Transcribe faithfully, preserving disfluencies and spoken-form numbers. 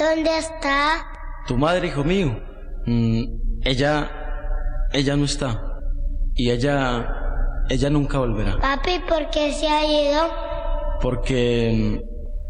¿Dónde está? Tu madre, hijo mío. Mm, ella, ella no está. Y ella, ella nunca volverá. Papi, ¿por qué se ha ido? Porque